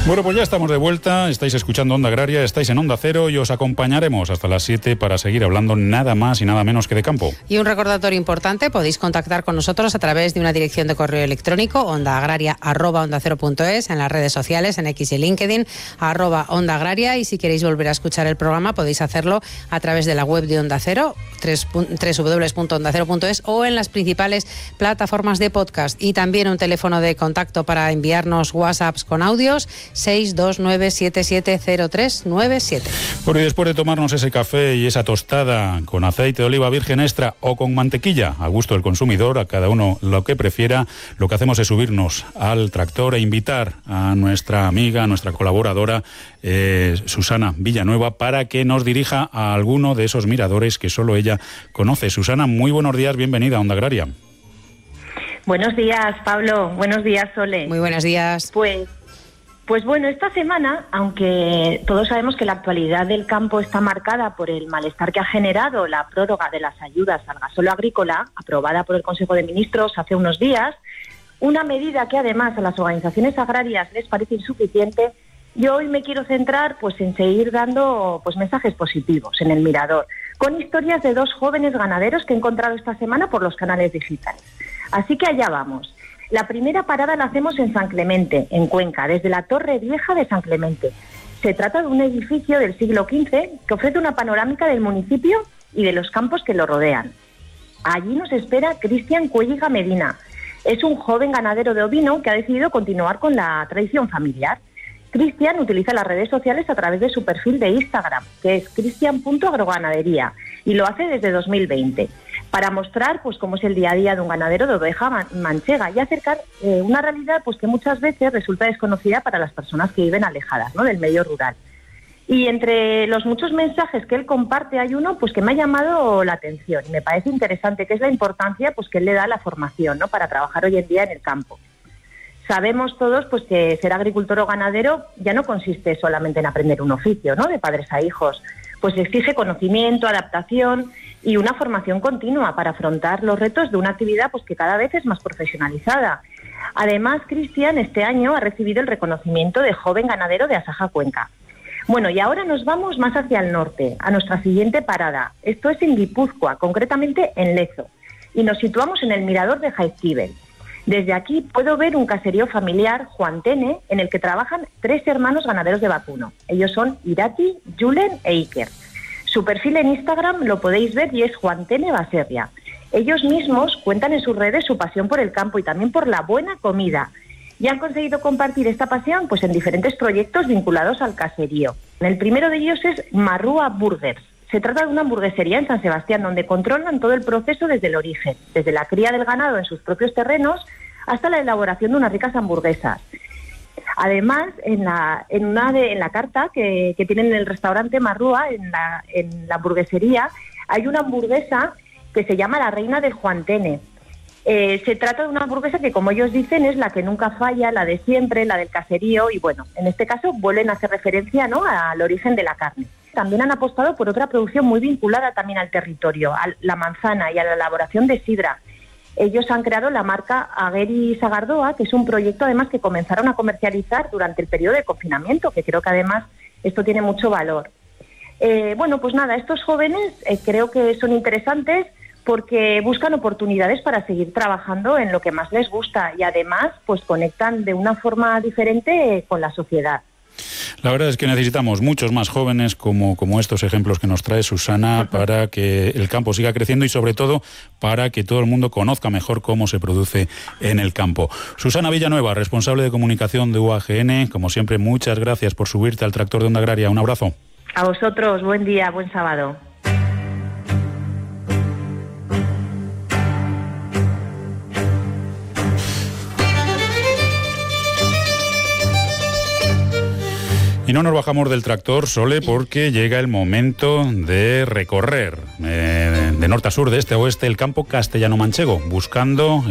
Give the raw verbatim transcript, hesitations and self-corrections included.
Bueno, pues ya estamos de vuelta, estáis escuchando Onda Agraria, estáis en Onda Cero y os acompañaremos hasta las siete para seguir hablando nada más y nada menos que de campo. Y un recordatorio importante, podéis contactar con nosotros a través de una dirección de correo electrónico, ondaagraria arroba onda cero punto es, en las redes sociales, en X y LinkedIn, arroba Onda Agraria, y si queréis volver a escuchar el programa podéis hacerlo a través de la web de Onda Cero, doble u doble u doble u punto onda cero punto es, o en las principales plataformas de podcast. Y también un teléfono de contacto para enviarnos WhatsApps con audios, seis dos nueve siete siete cero tres nueve siete. Bueno, y después de tomarnos ese café y esa tostada con aceite de oliva virgen extra o con mantequilla, a gusto del consumidor, a cada uno lo que prefiera, lo que hacemos es subirnos al tractor e invitar a nuestra amiga, a nuestra colaboradora, eh, Susana Villanueva, para que nos dirija a alguno de esos miradores que solo ella conoce. Susana, muy buenos días, bienvenida a Onda Agraria. Buenos días, Pablo. Buenos días, Sole. Muy buenos días. Pues... Pues bueno, esta semana, aunque todos sabemos que la actualidad del campo está marcada por el malestar que ha generado la prórroga de las ayudas al gasóleo agrícola, aprobada por el Consejo de Ministros hace unos días, una medida que además a las organizaciones agrarias les parece insuficiente, yo hoy me quiero centrar pues en seguir dando pues mensajes positivos en el Mirador, con historias de dos jóvenes ganaderos que he encontrado esta semana por los canales digitales. Así que allá vamos. La primera parada la hacemos en San Clemente, en Cuenca, desde la Torre Vieja de San Clemente. Se trata de un edificio del siglo quince que ofrece una panorámica del municipio y de los campos que lo rodean. Allí nos espera Cristian Cuelliga Medina. Es un joven ganadero de ovino que ha decidido continuar con la tradición familiar. Cristian utiliza las redes sociales a través de su perfil de Instagram, que es cristian punto agroganadería, y lo hace desde dos mil veinte, para mostrar pues cómo es el día a día de un ganadero de oveja manchega y acercar eh, una realidad pues que muchas veces resulta desconocida para las personas que viven alejadas, ¿no?, del medio rural. Y entre los muchos mensajes que él comparte hay uno pues que me ha llamado la atención y me parece interesante, que es la importancia pues que él le da a la formación, ¿no?, para trabajar hoy en día en el campo. Sabemos todos pues que ser agricultor o ganadero ya no consiste solamente en aprender un oficio, ¿no?, de padres a hijos, pues exige conocimiento, adaptación y una formación continua para afrontar los retos de una actividad pues que cada vez es más profesionalizada. Además, Cristian este año ha recibido el reconocimiento de joven ganadero de Asaja Cuenca. Bueno, y ahora nos vamos más hacia el norte, a nuestra siguiente parada. Esto es en Guipúzcoa, concretamente en Lezo, y nos situamos en el mirador de Jaizkibel. Desde aquí puedo ver un caserío familiar, Juan Tene, en el que trabajan tres hermanos ganaderos de vacuno. Ellos son Irati, Julen e Iker. Su perfil en Instagram lo podéis ver y es Juan Tene Baserria. Ellos mismos cuentan en sus redes su pasión por el campo y también por la buena comida. Y han conseguido compartir esta pasión pues en diferentes proyectos vinculados al caserío. El primero de ellos es Marrúa Burgers. Se trata de una hamburguesería en San Sebastián donde controlan todo el proceso desde el origen, desde la cría del ganado en sus propios terrenos hasta la elaboración de unas ricas hamburguesas. Además, en la, en una de, en la carta que, que tienen en el restaurante Marrúa, en la, en la hamburguesería, hay una hamburguesa que se llama la Reina del Juan Tene. Eh, se trata de una hamburguesa que, como ellos dicen, es la que nunca falla, la de siempre, la del caserío, y bueno, en este caso vuelven a hacer referencia, ¿no?, al origen de la carne. También han apostado por otra producción muy vinculada también al territorio, a la manzana y a la elaboración de sidra. Ellos han creado la marca Agueri Sagardoa, que es un proyecto además que comenzaron a comercializar durante el periodo de confinamiento, que creo que además esto tiene mucho valor. Eh, bueno, pues nada, estos jóvenes eh, creo que son interesantes porque buscan oportunidades para seguir trabajando en lo que más les gusta y además pues conectan de una forma diferente eh, con la sociedad. La verdad es que necesitamos muchos más jóvenes como, como estos ejemplos que nos trae Susana para que el campo siga creciendo y sobre todo para que todo el mundo conozca mejor cómo se produce en el campo. Susana Villanueva, responsable de comunicación de U A G N, como siempre, muchas gracias por subirte al tractor de Onda Agraria. Un abrazo. A vosotros, buen día, buen sábado. Y no nos bajamos del tractor, Sole, porque llega el momento de recorrer eh, de norte a sur, de este a oeste, el campo castellano-manchego, buscando